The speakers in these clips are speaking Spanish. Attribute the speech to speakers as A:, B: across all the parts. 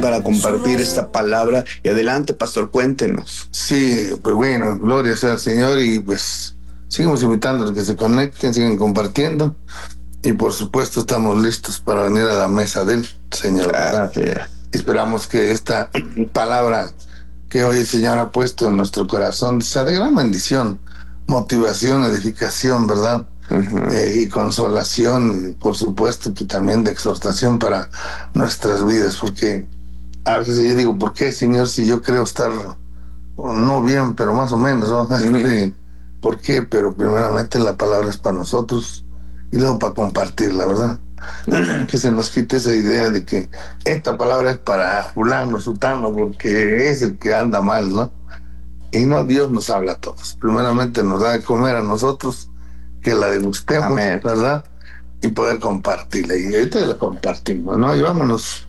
A: para compartir esta palabra. Y adelante, pastor, cuéntenos.
B: Sí, pues bueno, gloria sea al Señor y pues seguimos invitando a los que se conecten, siguen compartiendo y por supuesto estamos listos para venir a la mesa del Señor.
A: Gracias.
B: Esperamos que esta palabra que hoy el Señor ha puesto en nuestro corazón sea de gran bendición, motivación, edificación, ¿verdad? Y consolación, y por supuesto que también de exhortación para nuestras vidas, porque a veces yo digo, ¿por qué, Señor, si yo creo estar no bien, pero más o menos, ¿no? ¿Por qué? Pero primeramente la palabra es para nosotros y luego para compartirla, ¿verdad? Que se nos quite esa idea de que esta palabra es para fulano, sutano, porque es el que anda mal, ¿no? Y no, Dios nos habla a todos. Primeramente nos da de comer a nosotros, que la degustemos, amén, ¿verdad? Y poder compartirla. Y ahorita la compartimos, ¿no? Y vámonos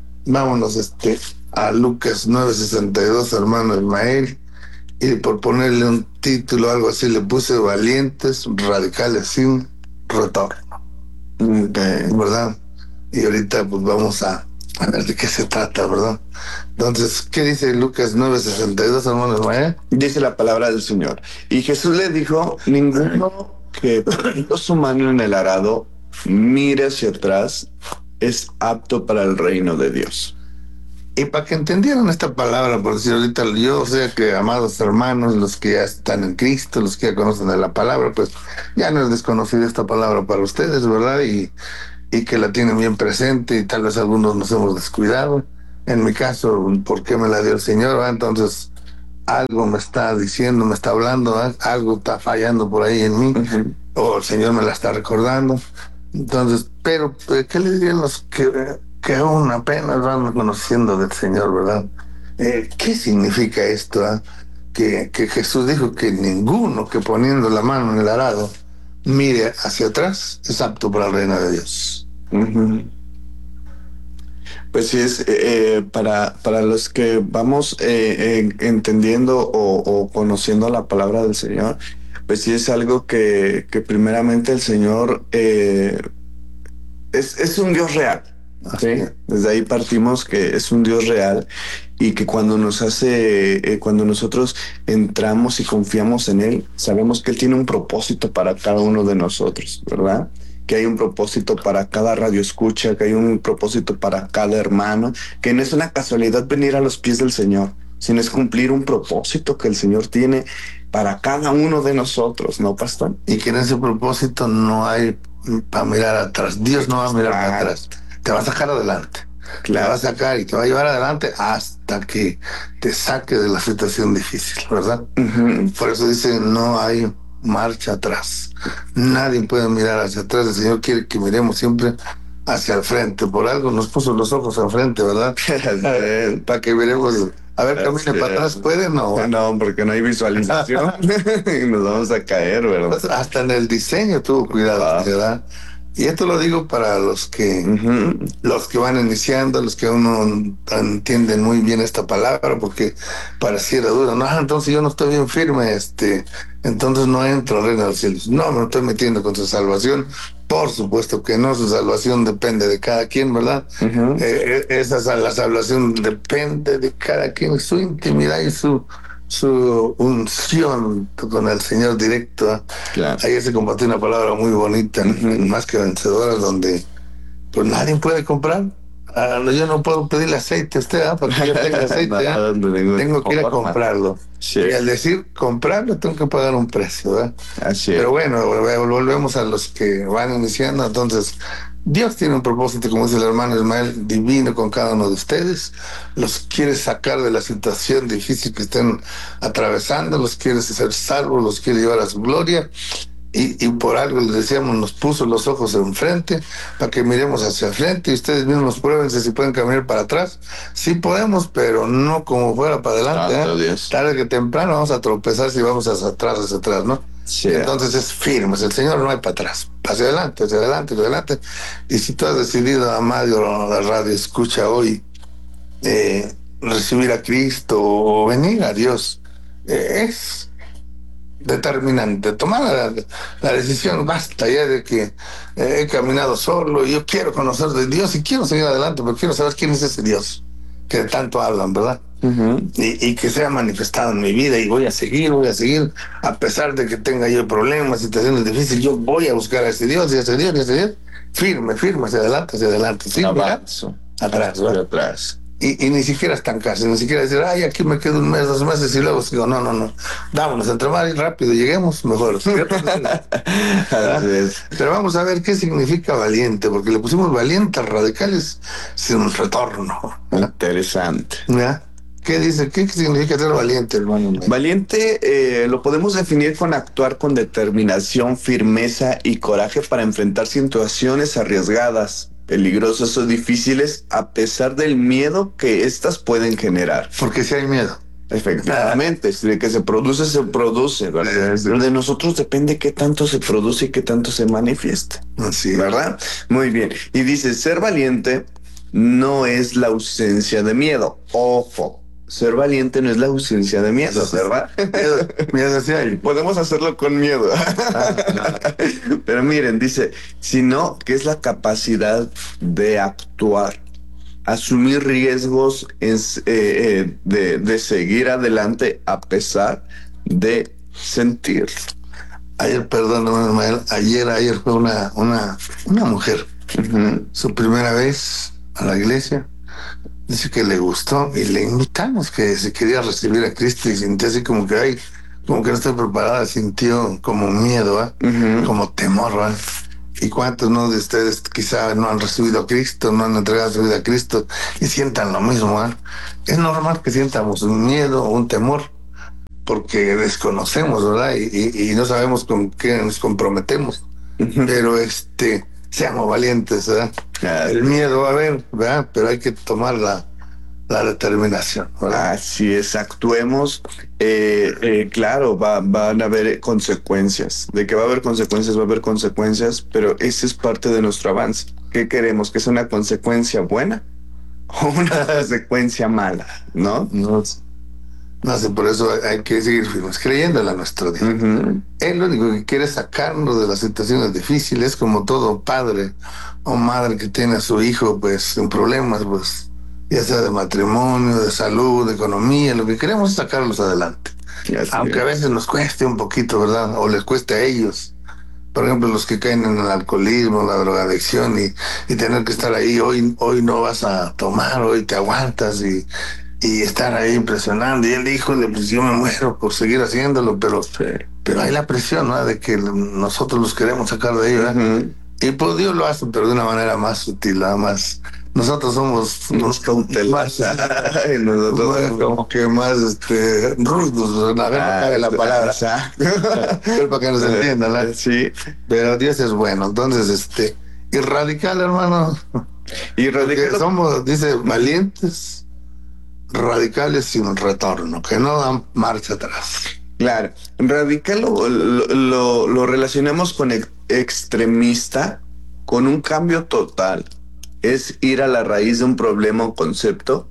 B: a Lucas 9:62, hermano Ismael. Y por ponerle un título, algo así, le puse valientes, radicales, sin retorno. ¿Verdad? Y ahorita pues vamos a ver de qué se trata, ¿verdad? Entonces, ¿qué dice Lucas 9:62, hermano Ismael?
A: Dice la palabra del Señor. Y Jesús le dijo, ninguno que poniendo su mano en el arado mire hacia atrás es apto para el reino de Dios.
B: Y para que entendieran esta palabra, por decir ahorita, yo sé que, amados hermanos, los que ya están en Cristo, los que ya conocen de la palabra, pues ya no es desconocida esta palabra para ustedes, ¿verdad? Y que la tienen bien presente y tal vez algunos nos hemos descuidado. En mi caso, ¿por qué me la dio el Señor? ¿Va? Entonces, algo me está diciendo, me está hablando, ¿va? Algo está fallando por ahí en mí, o el Señor me la está recordando. Entonces, pero, ¿qué le dirían los que aún apenas van conociendo del Señor, verdad? ¿Qué significa esto? Que Jesús dijo que ninguno que poniendo la mano en el arado mire hacia atrás es apto para el reino de Dios.
A: Pues sí, es para los que vamos entendiendo o conociendo la palabra del Señor, pues sí es algo que primeramente el Señor es un Dios real. ¿Sí? Desde ahí partimos que es un Dios real y que cuando cuando nosotros entramos y confiamos en Él, sabemos que Él tiene un propósito para cada uno de nosotros, ¿verdad? Que hay un propósito para cada radio escucha, que hay un propósito para cada hermano, que no es una casualidad venir a los pies del Señor, sino es cumplir un propósito que el Señor tiene para cada uno de nosotros, ¿no, pastor?
B: Y que en ese propósito no hay para mirar atrás. Dios no va a mirar para atrás. Te va a sacar adelante. Claro. Te va a sacar y te va a llevar adelante hasta que te saque de la situación difícil, ¿verdad? Por eso dice, no hay marcha atrás. Nadie puede mirar hacia atrás. El Señor quiere que miremos siempre hacia el frente. Por algo nos puso los ojos al frente, ¿verdad? Para que miremos. A ver, camine para atrás, ¿puede? No.
A: No, porque no hay visualización y nos vamos a caer, ¿verdad?
B: Pues hasta en el diseño tuvo cuidado, ¿verdad? Y esto lo digo para los que van iniciando, los que aún no entienden muy bien esta palabra, porque pareciera dura. No, entonces yo no estoy bien firme, entonces no entro al reino de los cielos. No, me estoy metiendo con su salvación. Por supuesto que no, su salvación depende de cada quien, ¿verdad? La salvación depende de cada quien, su intimidad y su unción con el Señor directo. Claro. Ayer se compartió una palabra muy bonita, más que vencedora, donde pues nadie puede comprar. Yo no puedo pedirle aceite a usted, porque yo tengo aceite. Tengo que ir a comprarlo. Sí. Y al decir comprarlo, tengo que pagar un precio, ¿verdad? Así es. Pero bueno, volvemos a los que van iniciando. Entonces, Dios tiene un propósito, como dice el hermano Ismael, divino con cada uno de ustedes. Los quiere sacar de la situación difícil que estén atravesando, los quiere hacer salvos, los quiere llevar a su gloria. Y por algo les decíamos, nos puso los ojos enfrente para que miremos hacia el frente y ustedes mismos pruébense si pueden caminar para atrás. Sí podemos, pero no como fuera para adelante. Tarde que temprano vamos a tropezar si vamos hacia atrás, ¿no? Sí. Entonces es firme, el Señor no hay para atrás, hacia adelante, hacia adelante, hacia adelante. Y si tú has decidido, amado, la radio escucha hoy, recibir a Cristo o venir a Dios, es determinante. Tomar la decisión, basta ya de que he caminado solo y yo quiero conocer de Dios y quiero seguir adelante, pero quiero saber quién es ese Dios. que tanto hablan, ¿verdad? Y que sea manifestado en mi vida, y voy a seguir, a pesar de que tenga yo problemas, situaciones difíciles, yo voy a buscar a ese Dios, y a ese Dios, y a ese Dios, firme, hacia adelante, sin mirar atrás, ¿verdad?
A: Atrás.
B: Y ni siquiera estancarse, ni siquiera decir, ay, aquí me quedo un mes, 2 meses, y luego sigo, no, vámonos entre mar y rápido, lleguemos mejor.
A: Así es.
B: Pero vamos a ver qué significa valiente, porque le pusimos valientes radicales sin retorno.
A: Interesante.
B: ¿Ya? ¿Qué dice? ¿Qué significa ser valiente, hermano?
A: Valiente lo podemos definir con actuar con determinación, firmeza y coraje para enfrentar situaciones arriesgadas, peligrosas o difíciles, a pesar del miedo que éstas pueden generar.
B: Porque si hay miedo.
A: Efectivamente, de que se produce, ¿verdad? Pero de nosotros depende qué tanto se produce y qué tanto se manifieste.
B: Así,
A: ¿verdad? Muy bien. Y dice, ser valiente no es la ausencia de miedo. Ojo, ser valiente no es la ausencia de miedo, ¿verdad?
B: Miedo sí hay.
A: Podemos hacerlo con miedo. Pero miren, dice, sino que es la capacidad de actuar, asumir riesgos, de seguir adelante a pesar de sentir.
B: Ayer, perdóname, Ismael, ayer fue una mujer, su primera vez a la iglesia. Dice que le gustó y le invitamos, que se quería recibir a Cristo, y sintió así como que como que no estoy preparada, sintió como miedo, como temor, ¿verdad? ¿Y cuántos de ustedes quizá no han recibido a Cristo, no han entregado su vida a Cristo y sientan lo mismo? Es normal que sientamos un miedo o un temor, porque desconocemos, ¿verdad? Y no sabemos con qué nos comprometemos. Pero seamos valientes, ¿verdad? El miedo va a haber, ¿verdad? Pero hay que tomar la determinación, ¿verdad?
A: Así es, actuemos. Claro, van a haber consecuencias. De que va a haber consecuencias, pero ese es parte de nuestro avance. ¿Qué queremos? ¿Que sea una consecuencia buena o una consecuencia mala? ¿No?
B: No sé, por eso hay que seguir firmes, creyéndole a nuestro Dios. Él lo único que quiere es sacarnos de las situaciones difíciles, como todo padre o madre que tiene a su hijo, pues, en problemas, pues, ya sea de matrimonio, de salud, de economía. Lo que queremos es sacarlos adelante. Aunque a veces nos cueste un poquito, ¿verdad? O les cueste a ellos. Por ejemplo, los que caen en el alcoholismo, la drogadicción, y tener que estar ahí, hoy no vas a tomar, hoy te aguantas, y estar ahí impresionando. Y él dijo, pues yo me muero por seguir haciéndolo, pero hay la presión, ¿no? De que nosotros los queremos sacar de ahí, ¿verdad? Y pues Dios lo hace, pero de una manera más sutil, nada más. Nosotros somos
A: unos cautelosos. Nosotros
B: como que más rudos, a ver, no cabe la palabra. Pero para que nos entiendan, ¿no?
A: Sí.
B: Pero Dios es bueno. Entonces, y radical, hermano.
A: Y radical.
B: Porque somos, dice, valientes, radicales sin retorno, que no dan marcha atrás.
A: Claro, radical lo relacionamos con extremista, con un cambio total. Es ir a la raíz de un problema o concepto.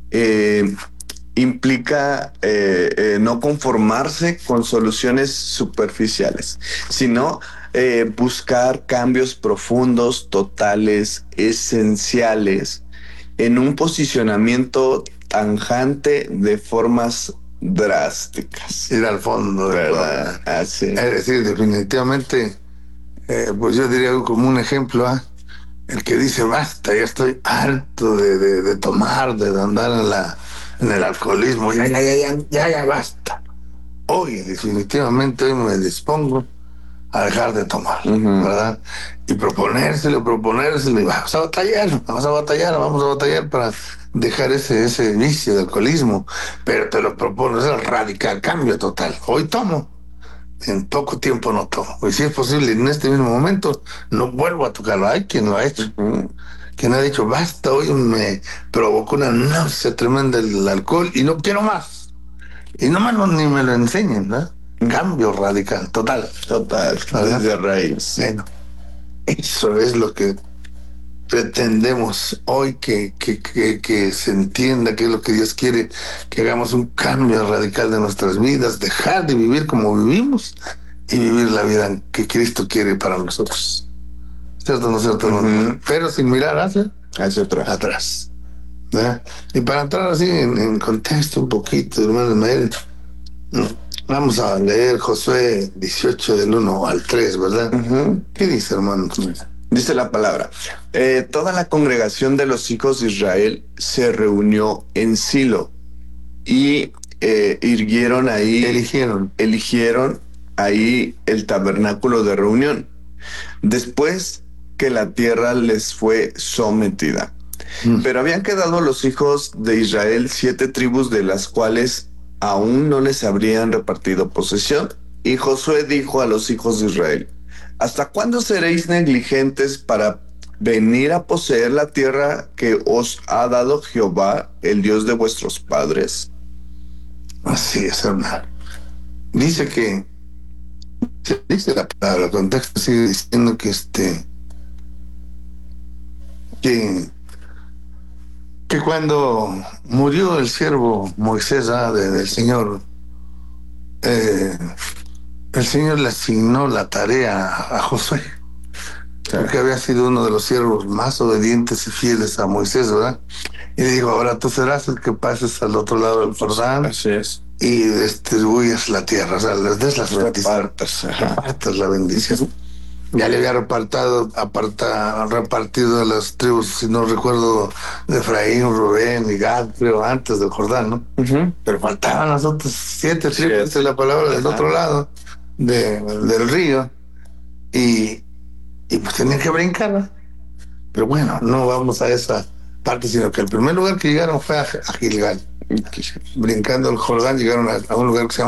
A: Implica no conformarse con soluciones superficiales, sino buscar cambios profundos, totales, esenciales, en un posicionamiento tanjante de formas drásticas.
B: Ir al fondo,
A: ¿verdad? Así.
B: Es decir, definitivamente, pues yo diría como un ejemplo, el que dice, basta, ya estoy harto de tomar, de andar en el alcoholismo, ya basta. Hoy, definitivamente, hoy me dispongo a dejar de tomar, ¿verdad? Y proponérselo, y vamos a batallar para dejar ese vicio de alcoholismo. Pero te lo propongo, es el radical cambio total. Hoy tomo, en poco tiempo no tomo. Y si es posible, en este mismo momento, no vuelvo a tocarlo. Hay quien lo ha hecho. Quien ha dicho, basta, hoy me provocó una náusea tremenda el alcohol y no quiero más. Y ni me lo enseñen, ¿no? Cambio radical, total,
A: desde raíz.
B: Bueno, eso es lo que pretendemos hoy, que se entienda que es lo que Dios quiere, que hagamos un cambio radical de nuestras vidas, dejar de vivir como vivimos y vivir la vida que Cristo quiere para nosotros. ¿Cierto o no cierto? Pero sin mirar hacia
A: atrás.
B: ¿verdad? Y para entrar así en contexto un poquito, hermano Ismael, vamos a leer Josué 18 del 1 al 3, ¿verdad? ¿Qué dice, hermano?
A: Dice la palabra, toda la congregación de los hijos de Israel se reunió en Silo y eligieron ahí el tabernáculo de reunión, después que la tierra les fue sometida. Pero habían quedado los hijos de Israel 7 tribus, de las cuales aún no les habrían repartido posesión. Y Josué dijo a los hijos de Israel, ¿hasta cuándo seréis negligentes para venir a poseer la tierra que os ha dado Jehová, el Dios de vuestros padres?
B: Así es, hermano. Dice que, dice la palabra, el contexto sigue diciendo que cuando murió el siervo Moisés del Señor, el Señor le asignó la tarea a Josué, porque había sido uno de los siervos más obedientes y fieles a Moisés, ¿verdad? Y le dijo, ahora tú serás el que pases al otro lado del Jordán.
A: Así es.
B: Y distribuyes la tierra, o sea, les des las repartas la bendición. Ya le había repartido a las tribus, si no recuerdo, de Efraín, Rubén y Gad, creo, antes del Jordán, ¿no? Pero faltaban las otras 7 tribus de la palabra del otro lado del río, y pues tenían que brincar, ¿no? Pero bueno, no vamos a esa parte, sino que el primer lugar que llegaron fue a Gilgal. Brincando el Jordán llegaron a un lugar que se llama